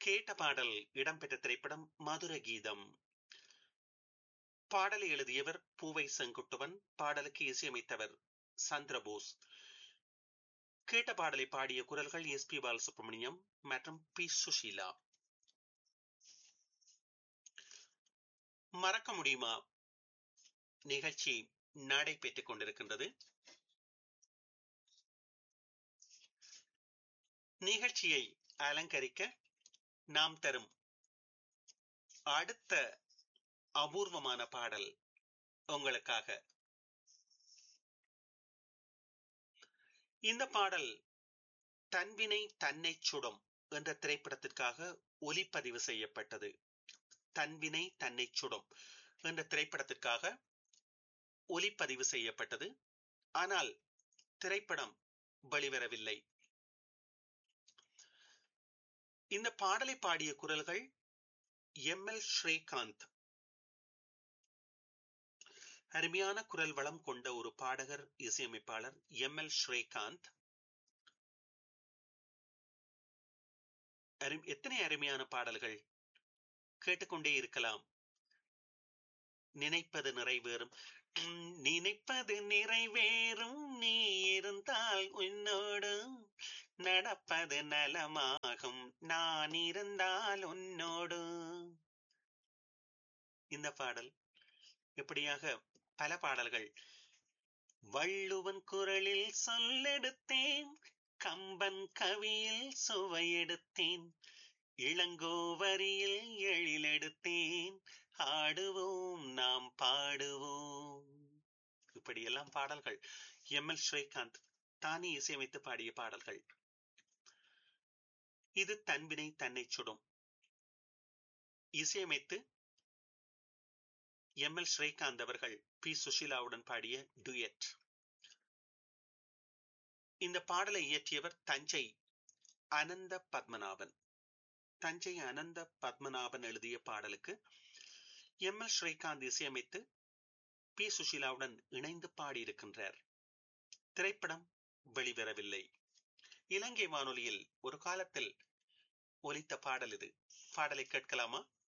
கேட்ட பாடல் இடம்பெற்ற திரைப்படம் மதுர கீதம். பாடலை எழுதியவர் பூவை செங்குட்டுவன், பாடலுக்கு இசையமைத்தவர் சந்திரபோஸ். கேட்ட பாடலை பாடிய குரல்கள் எஸ் பி பாலசுப்ரமணியம் மற்றும் பி சுஷீலா. மறக்க முடியுமா நிகழ்ச்சி நடைபெற்றுக் கொண்டிருக்கின்றது. நிகழ்ச்சியை அலங்கரிக்க நாம் தரும் அடுத்த அபூர்வமான பாடல் உங்களுக்காக. இந்த பாடல் தன்வினை தன்னை சுடும் என்ற திரைப்படத்திற்காக ஒலிப்பதிவு செய்யப்பட்டது. தன்வினை தன்னை சுடும் என்ற திரைப்படத்திற்காக ஒலிப்பதிவு செய்யப்பட்டது. ஆனால் திரைப்படம் வெளிவரவில்லை. இந்த பாடலை பாடிய குரல்கள் எம் எல் ஸ்ரீகாந்த். அருமையான குரல் வளம் கொண்ட ஒரு பாடகர், இசையமைப்பாளர் எம் எல் ஸ்ரீகாந்த். எத்தனை அருமையான பாடல்கள், கேட்டுக்கொண்டே இருக்கலாம். நினைப்பது நிறைவேறும், நினைப்பது நிறைவேறும், நீ இருந்தால் உன்னோடு நடப்பது நலமாகும், நான் இருந்தால் உன்னோடு. இந்த பாடல் எப்படியாக பல பாடல்கள். வள்ளுவன் குரலில் சொல்லெடுத்தேன், கம்பன் கவியில் சுவையெடுத்தேன், இளங்கோவரியில் எழிலெடுத்தேன், ஆடுவோம் நாம் பாடுவோம். இப்படியெல்லாம் பாடல்கள் எம் எல் ஸ்ரீகாந்த் தானே இசையமைத்து பாடிய பாடல்கள். இது தன்வினை தன்னை சுடும். இசையமைத்து எம் எல் ஸ்ரீகாந்த் அவர்கள் பி சுஷீலாவுடன் பாடிய டுயட். இந்த பாடலை இயற்றியவர் தஞ்சை அனந்த பத்மநாபன். தஞ்சை அனந்த பத்மநாபன் எழுதிய பாடலுக்கு எம் எல் ஸ்ரீகாந்த் இசையமைத்து பி சுஷீலாவுடன் இணைந்து பாடியிருக்கின்றார். திரைப்படம் வெளிவரவில்லை. இலங்கை வானொலியில் ஒரு காலத்தில் ஒலித்த பாடல் இது. பாடலை கேட்கலாமா?